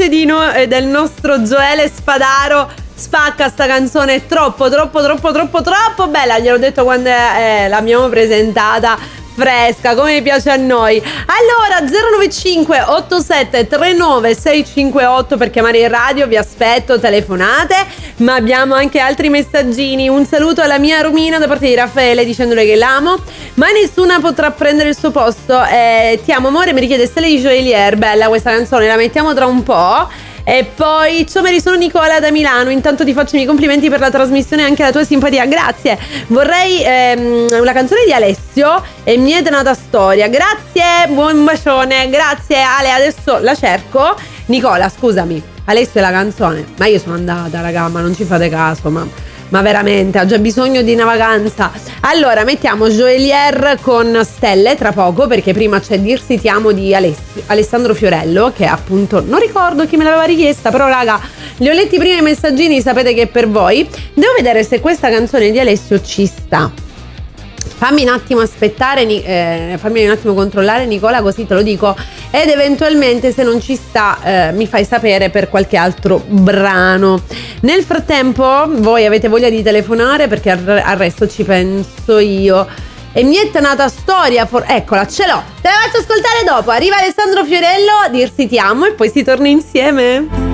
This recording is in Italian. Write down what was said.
voce del nostro Gioele Spadaro. Spacca sta canzone, troppo bella. Gliel'ho detto quando l'abbiamo presentata, fresca, come piace a noi. Allora 095 87 39 658 per chiamare in radio, vi aspetto, telefonate, ma abbiamo anche altri messaggini. Un saluto alla mia Romina da parte di Raffaele, dicendole che l'amo, ma nessuna potrà prendere il suo posto. Ti amo amore, mi richiede Stelle di Joelier. Bella questa canzone, la mettiamo tra un po'. E poi ciao Mary, sono Nicola da Milano. Intanto ti faccio i miei complimenti per la trasmissione e anche la tua simpatia, grazie. Vorrei una canzone di Alessio e Mi è nata storia. Grazie, buon bacione. Grazie Ale, adesso la cerco. Nicola, scusami, Alessio è la canzone. Ma io sono andata, raga, ma non ci fate caso, ma veramente ha già bisogno di una vacanza. Allora mettiamo Joelier con Stelle tra poco, perché prima c'è Dirsi ti amo di Alessandro Fiorello, che appunto non ricordo chi me l'aveva richiesta, però raga, li ho letti prima i messaggini, sapete che è per voi. Devo vedere se questa canzone di Alessio ci sta. Fammi un attimo aspettare, fammi un attimo controllare, Nicola, così te lo dico, ed eventualmente se non ci sta mi fai sapere per qualche altro brano. Nel frattempo voi avete voglia di telefonare, perché al resto ci penso io. E Mi è nata storia, eccola, ce l'ho, te la faccio ascoltare dopo. Arriva Alessandro Fiorello, Dirsi ti amo, e poi si torna insieme.